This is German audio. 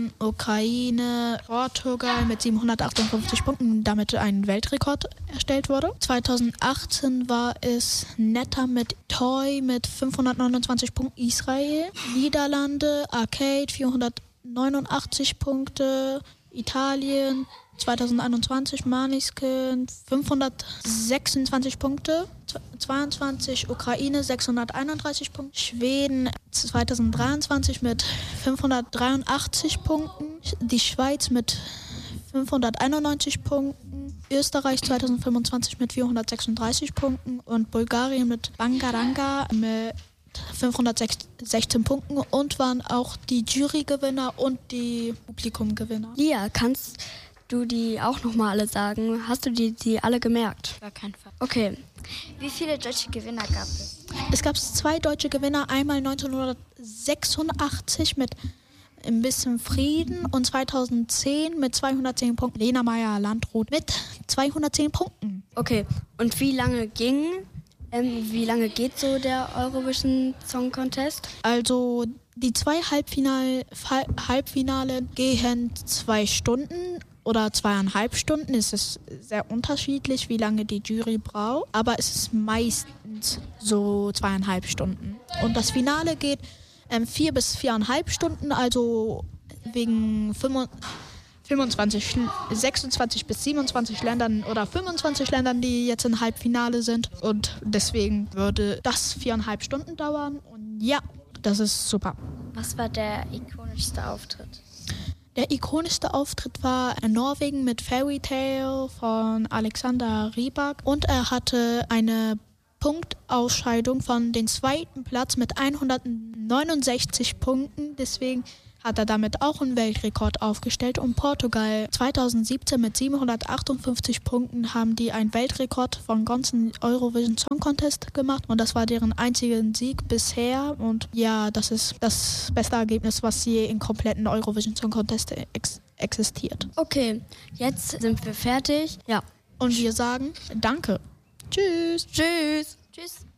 Ukraine, Portugal mit 758 Punkten, damit ein Weltrekord erstellt wurde. 2018 war es Netta mit Toy mit 529 Punkten, Israel. Niederlande, Arcade 489 Punkte, Italien 2021 Maniskin 526 Punkte, 22 Ukraine 631 Punkte, Schweden 2023 mit 583 Punkten, die Schweiz mit 591 Punkten, Österreich 2025 mit 436 Punkten und Bulgarien mit Bangaranga mit 516 Punkten und waren auch die Jurygewinner und die Publikumgewinner. Lia, kannst du die auch nochmal alle sagen? Hast du die alle gemerkt? Gar keinen Fall. Okay. Wie viele deutsche Gewinner gab es? Es gab 2 deutsche Gewinner, einmal 1986 mit ein bisschen Frieden und 2010 mit 210 Punkten. Lena Meyer-Landrut mit 210 Punkten. Okay, und wie lange geht so der Eurovision Song Contest? Also die 2 Halbfinale gehen 2 Stunden oder 2,5 Stunden. Es ist sehr unterschiedlich, wie lange die Jury braucht, aber es ist meistens so 2,5 Stunden. Und das Finale geht 4 bis 4,5 Stunden, also wegen 26 bis 27 Ländern oder 25 Ländern, die jetzt im Halbfinale sind. Und deswegen würde das 4,5 Stunden dauern. Und ja, das ist super. Was war der ikonischste Auftritt? Der ikonischste Auftritt war in Norwegen mit Fairy Tale von Alexander Rybak. Und er hatte eine Punktausscheidung von den 2. Platz mit 169 Punkten. Deswegen hat er damit auch einen Weltrekord aufgestellt. Und Portugal 2017 mit 758 Punkten haben die einen Weltrekord vom ganzen Eurovision Song Contest gemacht. Und das war deren einziger Sieg bisher. Und ja, das ist das beste Ergebnis, was je im kompletten Eurovision Song Contest existiert. Okay, jetzt sind wir fertig. Ja. Und wir sagen Danke. Tschüss. Tschüss. Tschüss.